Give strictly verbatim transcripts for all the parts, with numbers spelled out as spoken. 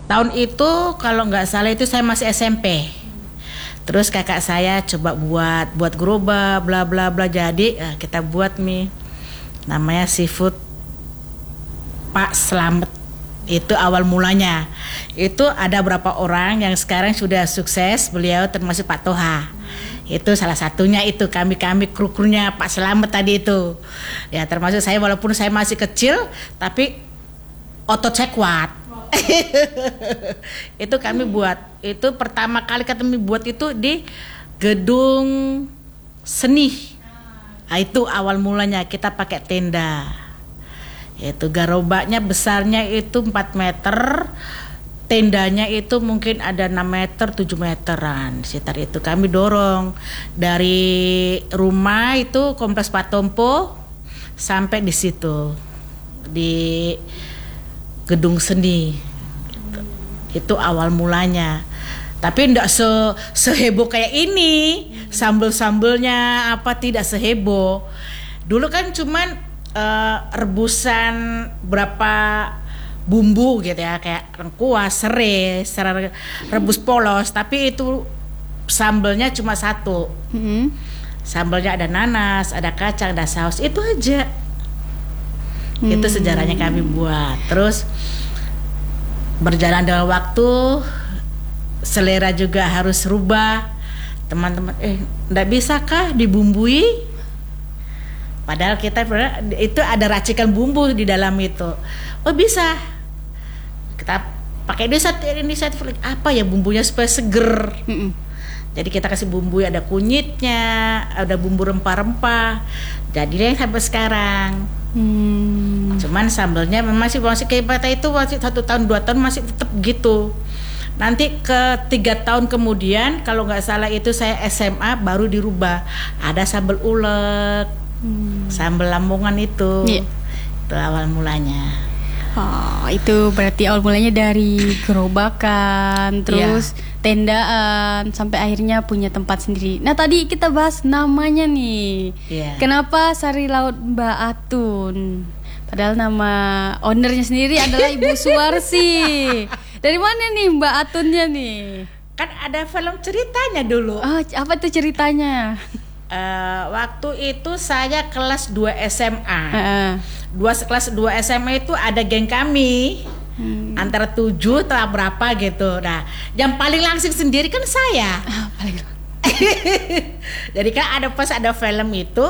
Tahun itu kalau nggak salah itu saya masih S M P. Terus kakak saya coba buat buat gerobak bla bla bla, jadi eh, kita buat mie namanya seafood Pak Slamet. Itu awal mulanya. Itu ada berapa orang yang sekarang sudah sukses, beliau termasuk Pak Toha. Itu salah satunya, itu kami-kami kru-krunya Pak Slamet tadi itu. Ya termasuk saya, walaupun saya masih kecil tapi otot saya kuat. Itu kami buat. Itu pertama kali kami buat itu di gedung seni. Nah, itu awal mulanya kita pakai tenda. Itu gerobaknya besarnya itu empat meter, tendanya itu mungkin ada enam meter, tujuh meteran. Sekitar itu kami dorong dari rumah itu Kompleks Pak Tompo sampai di situ di gedung seni. Gitu. Itu awal mulanya. Tapi enggak se seheboh kayak ini. Sambel-sambelnya apa tidak seheboh. Dulu kan cuman uh, rebusan berapa bumbu gitu ya, kayak lengkuas, serai, serai rebus polos, tapi itu sambelnya cuma satu. Mm-hmm. Sambelnya ada nanas, ada kacang, ada saus, itu aja. Hmm. Itu sejarahnya kami buat. Terus berjalan dengan waktu, selera juga harus rubah. Teman-teman, eh, nggak bisa kah dibumbui? Padahal kita itu ada racikan bumbu di dalam itu. Oh bisa. Kita pakai ini satu ini satu apa ya bumbunya supaya seger. Hmm. Jadi kita kasih bumbu, ada kunyitnya, ada bumbu rempah-rempah. Jadi deh sampai sekarang. Hmm. Cuman sambelnya masih masih kayak bata itu masih satu tahun dua tahun masih tetap gitu. Nanti ke tiga tahun kemudian kalau nggak salah itu saya S M A baru dirubah, ada sambal ulek, hmm. sambal Lamongan itu, yeah. Itu awal mulanya. Oh, itu berarti awal mulanya dari gerobakan, terus yeah. tendaan, sampai akhirnya punya tempat sendiri. Nah tadi kita bahas namanya nih, yeah. Kenapa Sari Laut Mbak Atun? Padahal nama ownernya sendiri adalah Ibu Suwarsi. Dari mana nih Mbak Atunnya nih? Kan ada film ceritanya dulu. Oh, apa tuh ceritanya? Uh, waktu itu saya kelas dua S M A. Uh-uh. Dua kelas dua S M A itu ada geng kami. Hmm. Antara tujuh atau berapa gitu. Nah, yang paling langsing sendiri kan saya. Oh, paling. Jadi kan ada pas ada film itu,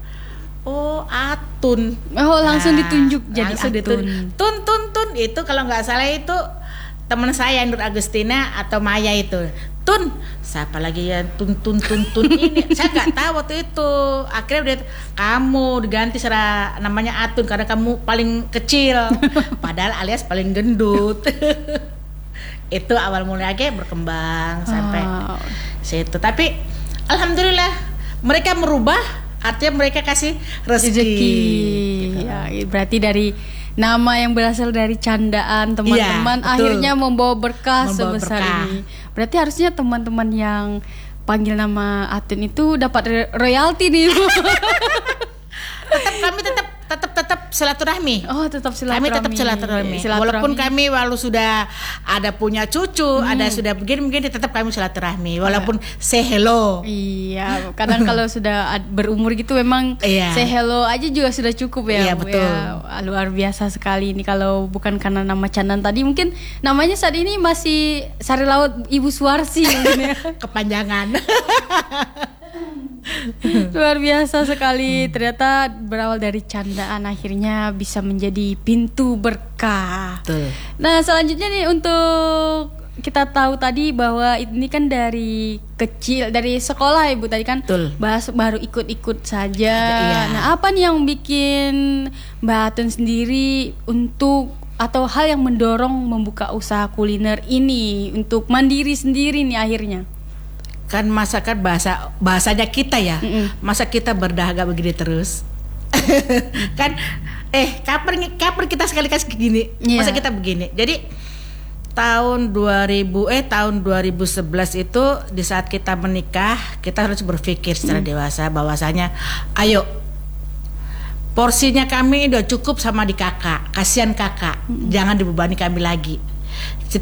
oh Atun. Oh, langsung nah, ditunjuk jadi langsung Atun. Ditunjuk. Tun tun tun itu kalau nggak salah itu teman saya Nur Agustina atau Maya itu. Tun, siapa lagi ya tun tun tun tun ini? Saya nggak tahu waktu itu. Akhirnya udah kamu diganti secara namanya Atun karena kamu paling kecil, padahal alias paling gendut. Itu awal mulanya berkembang sampai oh. situ. Tapi alhamdulillah mereka merubah, artinya mereka kasih rezeki. rezeki. Gitu. Ya, berarti dari nama yang berasal dari candaan teman-teman ya, akhirnya membawa berkah membawa sebesar berkah. Ini. Berarti harusnya teman-teman yang panggil nama Atun itu dapat royalti nih. Tetap kami tetap tetap tetap silaturahmi. Oh, tetap silaturahmi. Kami tetap silaturahmi. silaturahmi. Walaupun kami walau sudah ada punya cucu, hmm. ada sudah begini-begini, tetap kami silaturahmi. Walaupun uh. say hello. Iya, kadang kalau sudah berumur gitu memang yeah. say hello aja juga sudah cukup ya. Iya, betul. Ya, luar biasa sekali ini kalau bukan karena nama candaan tadi, mungkin namanya saat ini masih Sari Laut Ibu Suwarsi ya. Kepanjangan. Luar biasa sekali. Ternyata berawal dari candaan akhirnya bisa menjadi pintu berkah. Betul. Nah selanjutnya nih untuk kita tahu tadi bahwa ini kan dari kecil, dari sekolah Ibu tadi kan bahas baru ikut-ikut saja. Iya. Nah apa nih yang bikin Mbak Atun sendiri untuk atau hal yang mendorong membuka usaha kuliner ini untuk mandiri sendiri nih akhirnya? Kan masakan bahasa bahasanya kita ya, mm-mm. masa kita berdahaga begini terus. Kan eh kapan kapan kita sekali-kali begini, yeah. masa kita begini. Jadi tahun dua ribu eh tahun dua ribu sebelas itu di saat kita menikah, kita harus berpikir secara mm. dewasa bahwasanya ayo porsinya kami udah cukup sama di kakak, kasihan kakak, mm. jangan dibebani kami lagi.